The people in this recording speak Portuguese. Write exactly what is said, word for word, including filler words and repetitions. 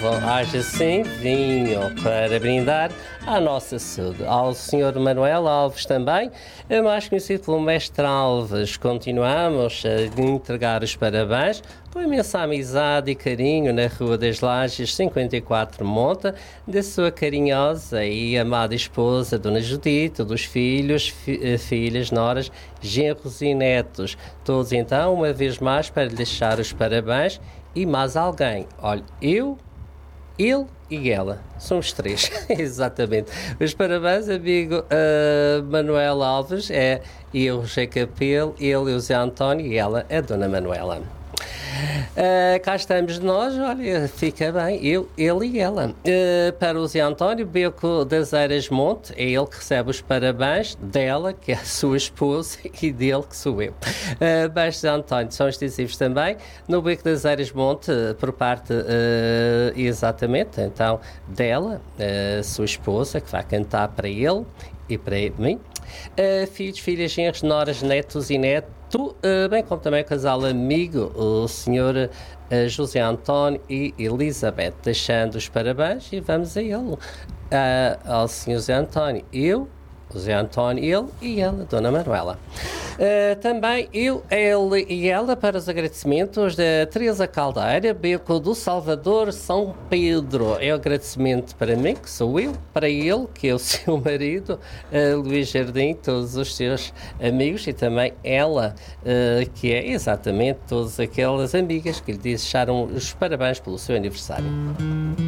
povo, haja sem vinho para brindar à nossa saúde. Ao senhor Manuel Alves também, mais conhecido pelo Mestre Alves. Continuamos a entregar os parabéns com imensa amizade e carinho na Rua das Lajes cinquenta e quatro Monta, da sua carinhosa e amada esposa, Dona Judite, dos filhos, fi, filhas, noras, genros e netos. Todos então, uma vez mais, para lhe deixar os parabéns. E mais alguém, olha, eu, ele e ela, somos três, exatamente. Os parabéns, amigo uh, Manuel Alves, é eu, José Capelo, ele e o Zé António, e ela é a Dona Manuela. Uh, cá estamos nós, olha, fica bem, eu, ele e ela. Uh, para o Zé António Beco das Eiras Monte, é ele que recebe os parabéns dela, que é a sua esposa, e dele, que sou eu. Uh, Baixo Zé António, são extensivos também, no Beco das Eiras Monte, uh, por parte, uh, exatamente, então, dela, uh, sua esposa, que vai cantar para ele e para mim. Uh, filhos, filhas, genros, noras, netos e netos, uh, bem como também o casal amigo, o senhor uh, José António e Elizabeth, deixando os parabéns e vamos a ele, uh, ao senhor José António, eu, o Zé António, ele e ela, Dona Manuela. Uh, também eu, ele e ela para os agradecimentos da Teresa Caldeira, Beco do Salvador, São Pedro. É o agradecimento para mim, que sou eu, para ele, que é o seu marido, uh, Luís Jardim, todos os seus amigos, e também ela, uh, que é exatamente todas aquelas amigas que lhe deixaram os parabéns pelo seu aniversário.